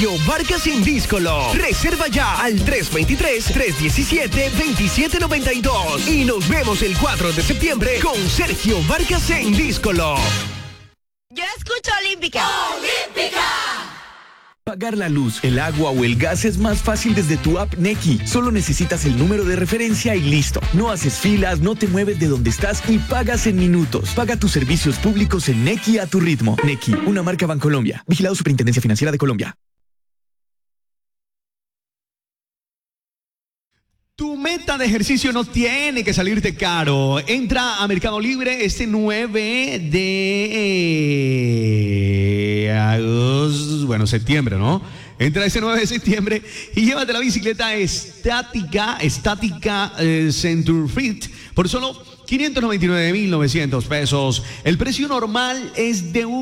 Vargas en Díscolo. Reserva ya al 323-317-2792. Y nos vemos el 4 de septiembre con Sergio Vargas en Díscolo. Yo escucho Olímpica. ¡Olímpica! Pagar la luz, el agua o el gas es más fácil desde tu app Nequi. Solo necesitas el número de referencia y listo. No haces filas, no te mueves de donde estás y pagas en minutos. Paga tus servicios públicos en Nequi a tu ritmo. Nequi, una marca Bancolombia. Vigilado Superintendencia Financiera de Colombia. Tu meta de ejercicio no tiene que salirte caro. Entra a Mercado Libre este 9 de agosto, septiembre, ¿no? Entra ese 9 de septiembre y llévate la bicicleta estática Centur Fit por solo 599.900 pesos. El precio normal es de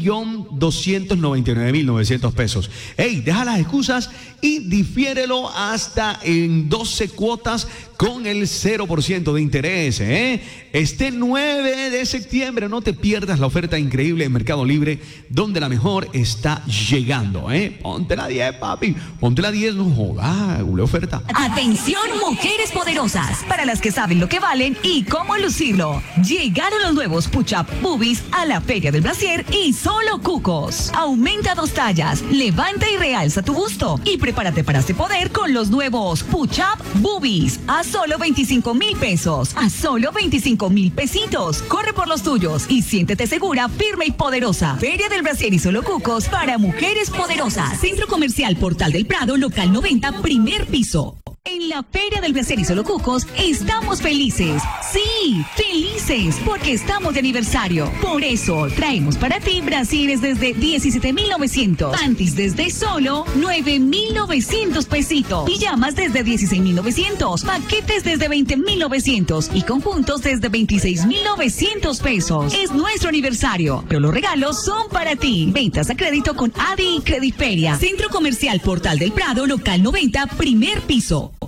1.299.900 pesos. Ey, deja las excusas y difiérelo hasta en 12 cuotas con el 0% de interés. Este 9 de septiembre no te pierdas la oferta increíble en Mercado Libre, donde la mejor está llegando. Ponte la 10, papi. Ponte la 10, no jodas, una oferta. Atención, mujeres poderosas, para las que saben lo que valen y cómo lucirlo. Llegaron los nuevos Push-Up Boobies a la Feria del Brasier y solo cucos. Aumenta 2 tallas, levanta y realza tu busto y prepárate para este poder con los nuevos Push-Up Boobies a solo 25,000 pesos, a solo 25,000 pesitos. Corre por los tuyos y siéntete segura, firme y poderosa. Feria del Brasier y solo cucos para mujeres poderosas. Centro Comercial Portal del Prado, local 90, primer piso. En la Feria del Brasier y Solo Cucos estamos felices. Sí, felices, porque estamos de aniversario. Por eso traemos para ti brasieres desde 17,900, panties desde solo 9,900 pesitos, pijamas desde 16,900, paquetes desde 20,900 y conjuntos desde 26,900 pesos. Es nuestro aniversario, pero los regalos son para ti. Ventas a crédito con ADI y Crediferia. Centro Comercial Portal del Prado, local 90, primer piso.